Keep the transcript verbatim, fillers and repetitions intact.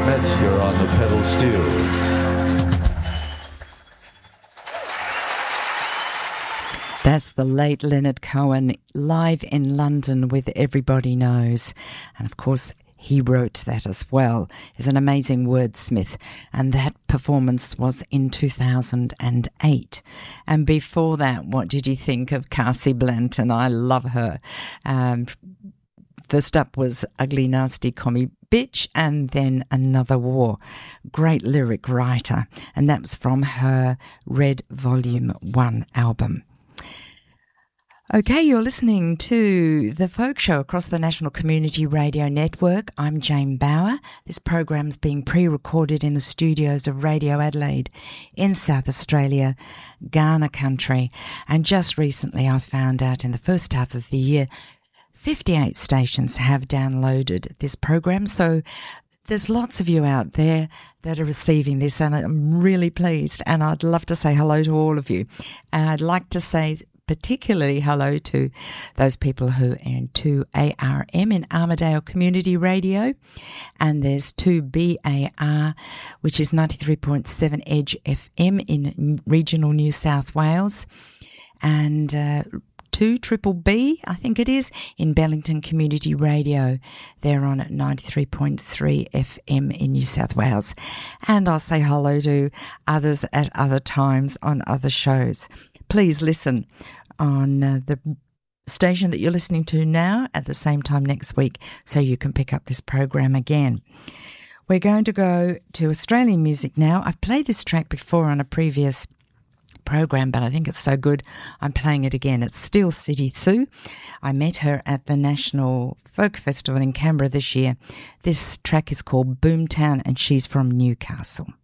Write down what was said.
Metzger on the pedal steel. That's the late Leonard Cohen live in London with Everybody Knows. And of course, he wrote that as well. He's an amazing wordsmith. And that performance was in two thousand eight. And before that, what did you think of Cassie Blanton? I love her. Um, first up was Ugly Nasty Commie Bitch, and then Another War. Great lyric writer. And that was from her Red Volume one album. Okay, you're listening to The Folk Show across the National Community Radio Network. I'm Jane Bauer. This program's being pre-recorded in the studios of Radio Adelaide in South Australia, Ghana country. And just recently I found out in the first half of the year, fifty-eight stations have downloaded this program. So there's lots of you out there that are receiving this, and I'm really pleased. And I'd love to say hello to all of you. And I'd like to say particularly hello to those people who are in two A R M in Armidale Community Radio, and there's two B A R, which is ninety-three point seven Edge F M in regional New South Wales, and uh, two Triple B, I think it is, in Bellington Community Radio. They're on at ninety-three point three F M in New South Wales. And I'll say hello to others at other times on other shows. Please listen on uh, the station that you're listening to now at the same time next week so you can pick up this program again. We're going to go to Australian music now. I've played this track before on a previous program, but I think it's so good I'm playing it again. It's Steel City Sue. I met her at the National Folk Festival in Canberra this year. This track is called Boomtown, and she's from Newcastle.